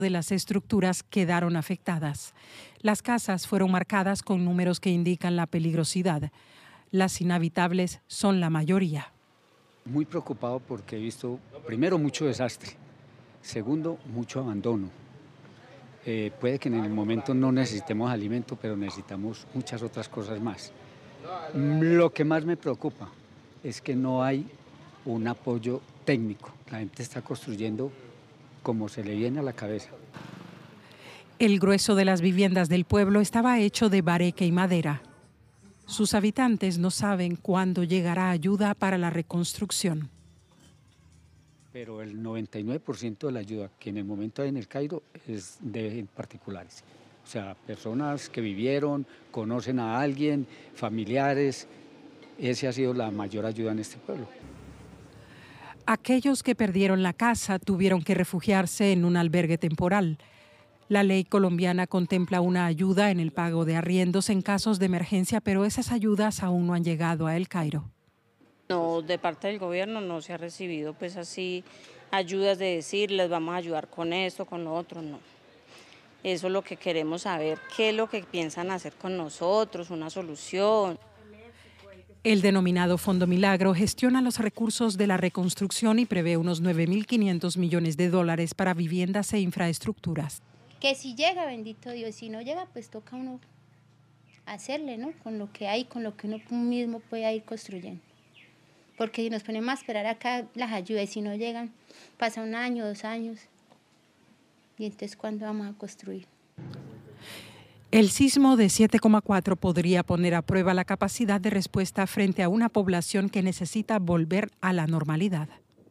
de las estructuras quedaron afectadas. Las casas fueron marcadas con números que indican la peligrosidad. Las inhabitables son la mayoría. Muy preocupado porque he visto, primero, mucho desastre, segundo, mucho abandono. Puede que en el momento no necesitemos alimento, pero necesitamos muchas otras cosas más. Lo que más me preocupa es que no hay un apoyo técnico. La gente está construyendo como se le viene a la cabeza. El grueso de las viviendas del pueblo estaba hecho de bareque y madera. Sus habitantes no saben cuándo llegará ayuda para la reconstrucción. Pero el 99% de la ayuda que en el momento hay en el Cairo es de particulares. O sea, personas que vivieron, conocen a alguien, familiares. Esa ha sido la mayor ayuda en este pueblo. Aquellos que perdieron la casa tuvieron que refugiarse en un albergue temporal. La ley colombiana contempla una ayuda en el pago de arriendos en casos de emergencia, pero esas ayudas aún no han llegado a El Cairo. No, de parte del gobierno no se ha recibido pues así ayudas de decir les vamos a ayudar con esto, con lo otro, no. Eso es lo que queremos saber, qué es lo que piensan hacer con nosotros, una solución. El denominado Fondo Milagro gestiona los recursos de la reconstrucción y prevé unos 9.500 millones de dólares para viviendas e infraestructuras. Que si llega, bendito Dios, si no llega, pues toca uno hacerle, ¿no? Con lo que hay, con lo que uno mismo puede ir construyendo. Porque si nos ponemos a esperar acá las ayudas, si no llegan, pasa 1 año, 2 años, y entonces ¿cuándo vamos a construir? El sismo de 7,4 podría poner a prueba la capacidad de respuesta frente a una población que necesita volver a la normalidad.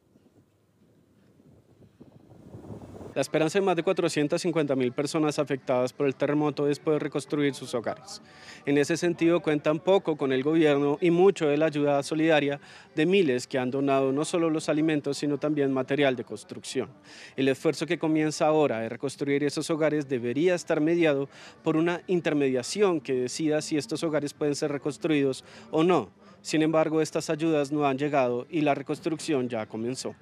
La esperanza de más de 450.000 personas afectadas por el terremoto es poder reconstruir sus hogares. En ese sentido, cuentan poco con el gobierno y mucho de la ayuda solidaria de miles que han donado no solo los alimentos, sino también material de construcción. El esfuerzo que comienza ahora de reconstruir esos hogares debería estar mediado por una intermediación que decida si estos hogares pueden ser reconstruidos o no. Sin embargo, estas ayudas no han llegado y la reconstrucción ya comenzó.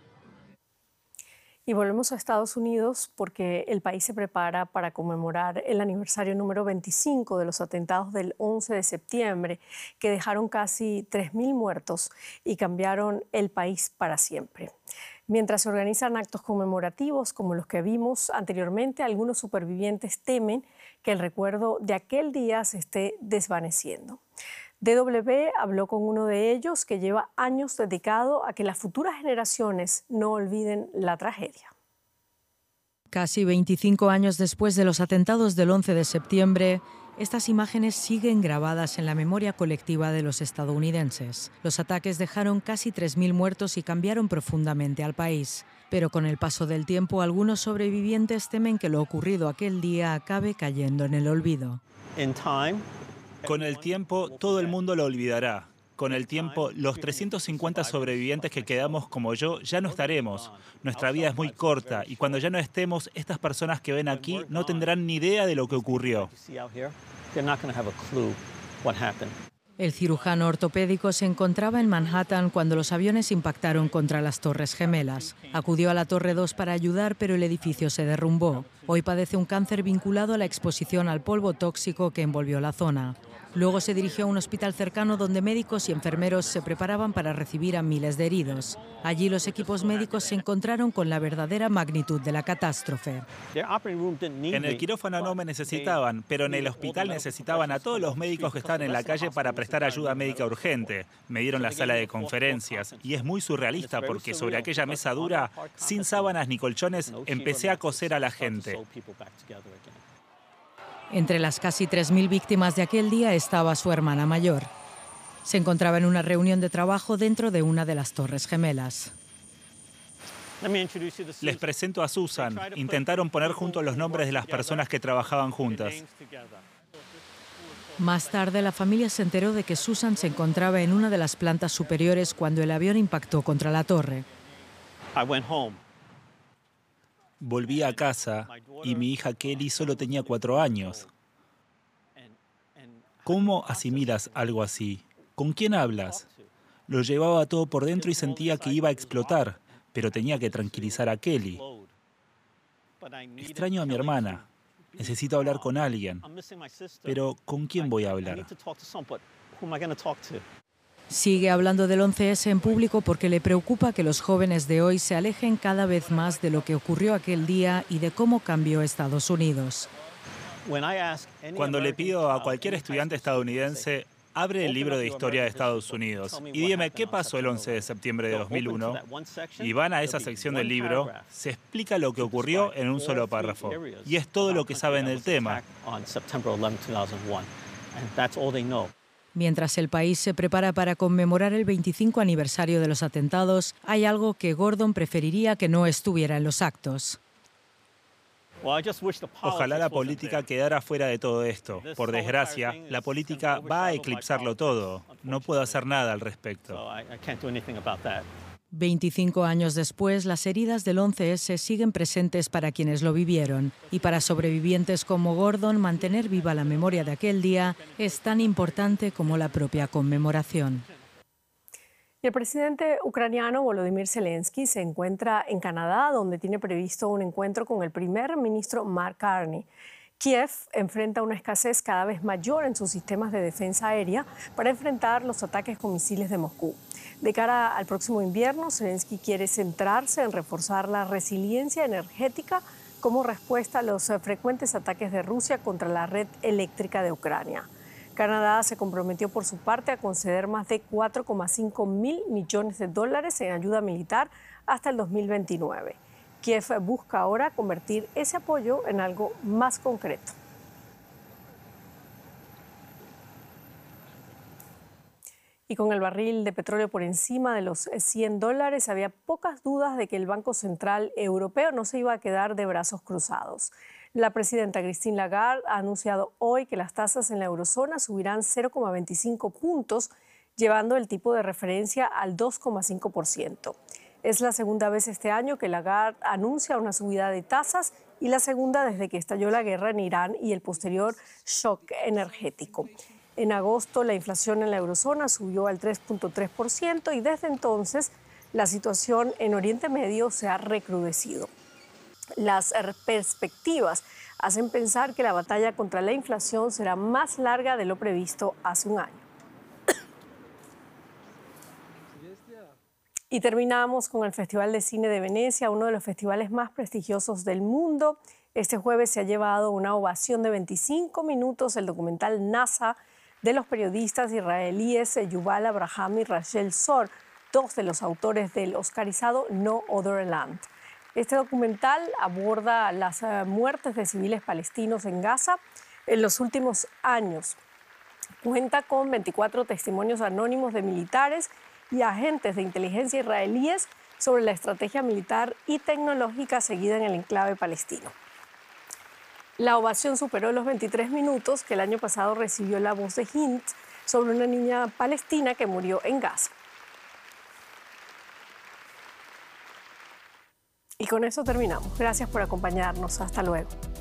Y volvemos a Estados Unidos porque el país se prepara para conmemorar el aniversario número 25 de los atentados del 11 de septiembre, que dejaron casi 3.000 muertos y cambiaron el país para siempre. Mientras se organizan actos conmemorativos como los que vimos anteriormente, algunos supervivientes temen que el recuerdo de aquel día se esté desvaneciendo. DW habló con uno de ellos que lleva años dedicado a que las futuras generaciones no olviden la tragedia. Casi 25 años después de los atentados del 11 de septiembre, estas imágenes siguen grabadas en la memoria colectiva de los estadounidenses. Los ataques dejaron casi 3.000 muertos y cambiaron profundamente al país. Pero con el paso del tiempo, algunos sobrevivientes temen que lo ocurrido aquel día acabe cayendo en el olvido. Con el tiempo, todo el mundo lo olvidará. Con el tiempo, los 350 sobrevivientes que quedamos como yo ya no estaremos. Nuestra vida es muy corta y cuando ya no estemos, estas personas que ven aquí no tendrán ni idea de lo que ocurrió. El cirujano ortopédico se encontraba en Manhattan cuando los aviones impactaron contra las Torres Gemelas. Acudió a la Torre 2 para ayudar, pero el edificio se derrumbó. Hoy padece un cáncer vinculado a la exposición al polvo tóxico que envolvió la zona. Luego se dirigió a un hospital cercano donde médicos y enfermeros se preparaban para recibir a miles de heridos. Allí los equipos médicos se encontraron con la verdadera magnitud de la catástrofe. En el quirófano no me necesitaban, pero en el hospital necesitaban a todos los médicos que estaban en la calle para prestar ayuda médica urgente. Me dieron la sala de conferencias y es muy surrealista porque sobre aquella mesa dura, sin sábanas ni colchones, empecé a coser a la gente. Entre las casi 3.000 víctimas de aquel día estaba su hermana mayor. Se encontraba en una reunión de trabajo dentro de una de las Torres Gemelas. Les presento a Susan. Intentaron poner juntos los nombres de las personas que trabajaban juntas. Más tarde, la familia se enteró de que Susan se encontraba en una de las plantas superiores cuando el avión impactó contra la torre. Volví a casa y mi hija Kelly solo tenía 4 años. ¿Cómo asimilas algo así? ¿Con quién hablas? Lo llevaba todo por dentro y sentía que iba a explotar, pero tenía que tranquilizar a Kelly. Extraño a mi hermana. Necesito hablar con alguien. Pero ¿con quién voy a hablar? Sigue hablando del 11S en público porque le preocupa que los jóvenes de hoy se alejen cada vez más de lo que ocurrió aquel día y de cómo cambió Estados Unidos. Cuando le pido a cualquier estudiante estadounidense, abre el libro de historia de Estados Unidos y dime qué pasó el 11 de septiembre de 2001, y van a esa sección del libro, se explica lo que ocurrió en un solo párrafo. Y es todo lo que saben del tema. Mientras el país se prepara para conmemorar el 25 aniversario de los atentados, hay algo que Gordon preferiría que no estuviera en los actos. Ojalá la política quedara fuera de todo esto. Por desgracia, la política va a eclipsarlo todo. No puedo hacer nada al respecto. 25 años después, las heridas del 11S siguen presentes para quienes lo vivieron. Y para sobrevivientes como Gordon, mantener viva la memoria de aquel día es tan importante como la propia conmemoración. Y el presidente ucraniano Volodymyr Zelensky se encuentra en Canadá, donde tiene previsto un encuentro con el primer ministro Mark Carney. Kiev enfrenta una escasez cada vez mayor en sus sistemas de defensa aérea para enfrentar los ataques con misiles de Moscú. De cara al próximo invierno, Zelensky quiere centrarse en reforzar la resiliencia energética como respuesta a los frecuentes ataques de Rusia contra la red eléctrica de Ucrania. Canadá se comprometió por su parte a conceder más de 4,5 mil millones de dólares en ayuda militar hasta el 2029. Kiev busca ahora convertir ese apoyo en algo más concreto. Y con el barril de petróleo por encima de los $100, había pocas dudas de que el Banco Central Europeo no se iba a quedar de brazos cruzados. La presidenta Christine Lagarde ha anunciado hoy que las tasas en la eurozona subirán 0,25 puntos, llevando el tipo de referencia al 2,5%. Es la segunda vez este año que Lagarde anuncia una subida de tasas y la segunda desde que estalló la guerra en Irán y el posterior shock energético. En agosto, la inflación en la eurozona subió al 3,3% y desde entonces la situación en Oriente Medio se ha recrudecido. Las perspectivas hacen pensar que la batalla contra la inflación será más larga de lo previsto hace un año. Y terminamos con el Festival de Cine de Venecia, uno de los festivales más prestigiosos del mundo. Este jueves se ha llevado una ovación de 25 minutos el documental NASA de los periodistas israelíes Yuval Abraham y Rachel Zor, dos de los autores del oscarizado No Other Land. Este documental aborda las muertes de civiles palestinos en Gaza en los últimos años. Cuenta con 24 testimonios anónimos de militares y agentes de inteligencia israelíes sobre la estrategia militar y tecnológica seguida en el enclave palestino. La ovación superó los 23 minutos que el año pasado recibió La Voz de Hind sobre una niña palestina que murió en Gaza. Y con eso terminamos. Gracias por acompañarnos. Hasta luego.